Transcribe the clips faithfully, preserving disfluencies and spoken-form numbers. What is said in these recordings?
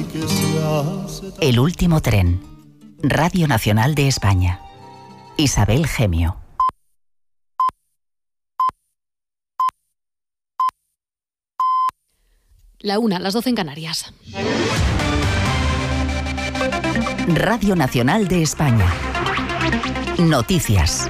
El último tren. Radio Nacional de España. Isabel Gemio. La una, las doce en Canarias. Radio Nacional de España. Noticias.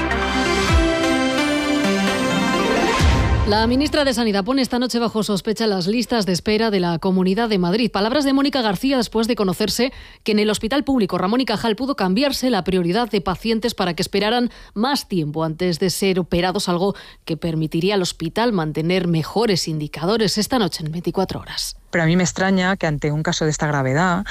La ministra de Sanidad pone esta noche bajo sospecha las listas de espera de la Comunidad de Madrid. Palabras de Mónica García después de conocerse que en el Hospital Público Ramón y Cajal pudo cambiarse la prioridad de pacientes para que esperaran más tiempo antes de ser operados, algo que permitiría al hospital mantener mejores indicadores esta noche en veinticuatro horas. Pero a mí me extraña que ante un caso de esta gravedad,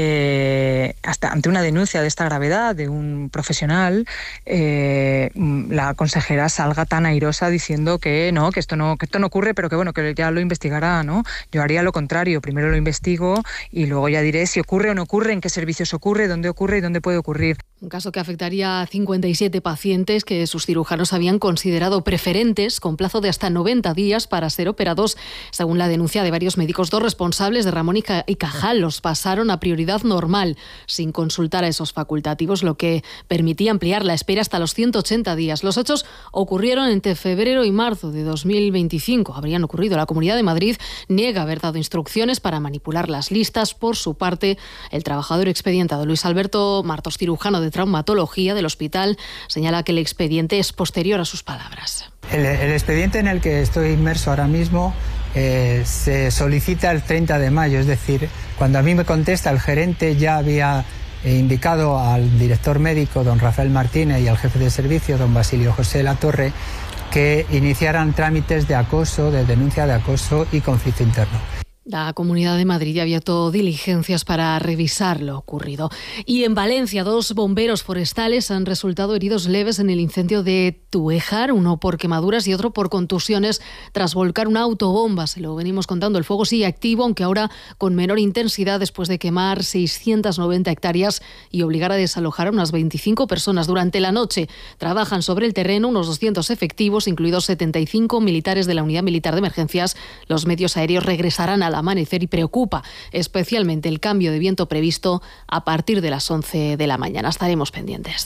eh, hasta ante una denuncia de esta gravedad de un profesional, eh, la consejera salga tan airosa diciendo que no, que esto no, que esto no ocurre, pero que bueno, que ya lo investigará, ¿no? Yo haría lo contrario, primero lo investigo y luego ya diré si ocurre o no ocurre, en qué servicios ocurre, dónde ocurre y dónde puede ocurrir. Un caso que afectaría a cincuenta y siete pacientes que sus cirujanos habían considerado preferentes con plazo de hasta noventa días para ser operados. Según la denuncia de varios médicos, dos responsables de Ramón y Cajal los pasaron a prioridad normal sin consultar a esos facultativos, lo que permitía ampliar la espera hasta los ciento ochenta días. Los hechos ocurrieron entre febrero y marzo de dos mil veinticinco. Habrían ocurrido. La Comunidad de Madrid niega haber dado instrucciones para manipular las listas. Por su parte, el trabajador expedientado Luis Alberto Martos, cirujano de traumatología del hospital, señala que el expediente es posterior a sus palabras. El, el expediente en el que estoy inmerso ahora mismo eh, se solicita el treinta de mayo, es decir, cuando a mí me contesta el gerente ya había eh, indicado al director médico, don Rafael Martínez, y al jefe de servicio, don Basilio José Latorre, que iniciaran trámites de acoso, de denuncia de acoso y conflicto interno. La Comunidad de Madrid ya ha abierto diligencias para revisar lo ocurrido. Y en Valencia, dos bomberos forestales han resultado heridos leves en el incendio de Tuéjar, uno por quemaduras y otro por contusiones tras volcar una autobomba. Se lo venimos contando, el fuego sigue activo, aunque ahora con menor intensidad después de quemar seiscientas noventa hectáreas y obligar a desalojar a unas veinticinco personas. Durante la noche trabajan sobre el terreno unos doscientos efectivos, incluidos setenta y cinco militares de la Unidad Militar de Emergencias. Los medios aéreos regresarán a al amanecer y preocupa especialmente el cambio de viento previsto a partir de las once de la mañana. Estaremos pendientes.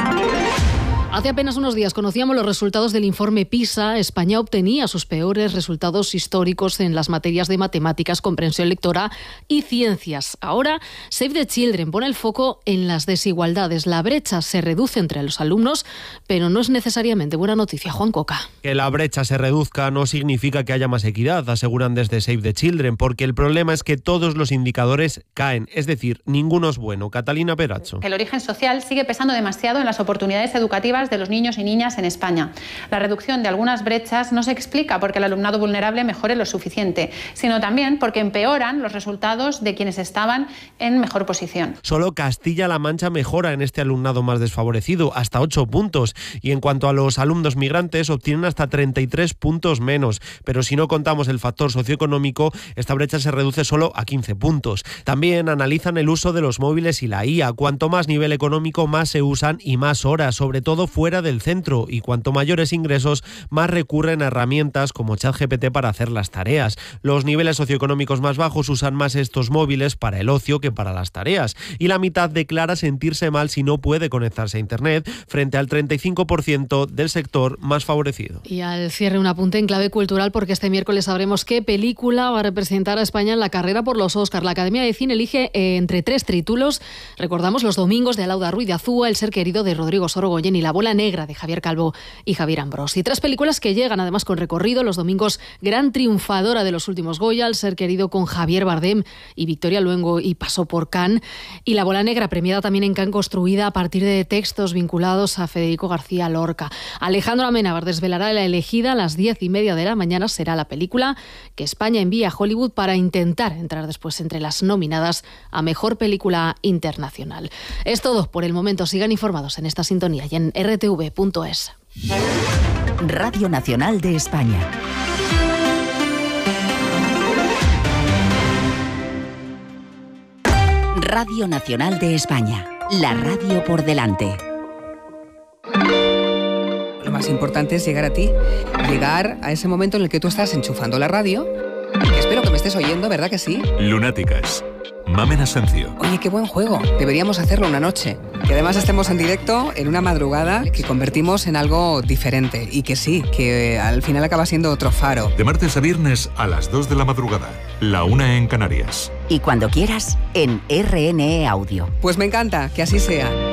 Hace apenas unos días conocíamos los resultados del informe PISA. España obtenía sus peores resultados históricos en las materias de matemáticas, comprensión lectora y ciencias. Ahora, Save the Children pone el foco en las desigualdades. La brecha se reduce entre los alumnos, pero no es necesariamente buena noticia. Juan Coca. Que la brecha se reduzca no significa que haya más equidad, aseguran desde Save the Children, porque el problema es que todos los indicadores caen, es decir, ninguno es bueno. Catalina Peracho. El origen social sigue pesando demasiado en las oportunidades educativas de los niños y niñas en España. La reducción de algunas brechas no se explica porque el alumnado vulnerable mejore lo suficiente, sino también porque empeoran los resultados de quienes estaban en mejor posición. Solo Castilla-La Mancha mejora en este alumnado más desfavorecido, hasta ocho puntos. Y en cuanto a los alumnos migrantes, obtienen hasta treinta y tres puntos menos. Pero si no contamos el factor socioeconómico, esta brecha se reduce solo a quince puntos. También analizan el uso de los móviles y la I A. Cuanto más nivel económico, más se usan y más horas, sobre todo fuera del centro, y cuanto mayores ingresos, más recurren a herramientas como ChatGPT para hacer las tareas. Los niveles socioeconómicos más bajos usan más estos móviles para el ocio que para las tareas, y la mitad declara sentirse mal si no puede conectarse a Internet, frente al treinta y cinco por ciento del sector más favorecido. Y al cierre, un apunte en clave cultural, porque este miércoles sabremos qué película va a representar a España en la carrera por los Oscar. La Academia de Cine elige eh, entre tres títulos. Recordamos Los domingos de Alauda Ruiz de Azúa, El ser querido de Rodrigo Sorogoyen y La bola negra de Javier Calvo y Javier Ambrosi. Tres películas que llegan además con recorrido. Los domingos, gran triunfadora de los últimos Goya, El ser querido con Javier Bardem y Victoria Luengo y pasó por Cannes. Y La bola negra, premiada también en Cannes, construida a partir de textos vinculados a Federico García Lorca. Alejandro Amenábar desvelará la elegida a las diez y media de la mañana. Será la película que España envía a Hollywood para intentar entrar después entre las nominadas a Mejor Película Internacional. Es todo por el momento. Sigan informados en esta sintonía y en r t v punto es. Radio Nacional de España. Radio Nacional de España. La radio por delante. Lo más importante es llegar a ti, llegar a ese momento en el que tú estás enchufando la radio. Espero que me estés oyendo, ¿verdad que sí? Lunáticas, Mamen Asencio. Oye, qué buen juego. Deberíamos hacerlo una noche. Que además estemos en directo en una madrugada que convertimos en algo diferente. Y que sí, que al final acaba siendo otro faro. De martes a viernes a las dos de la madrugada. La una en Canarias. Y cuando quieras, en R N E Audio. Pues me encanta, que así sea.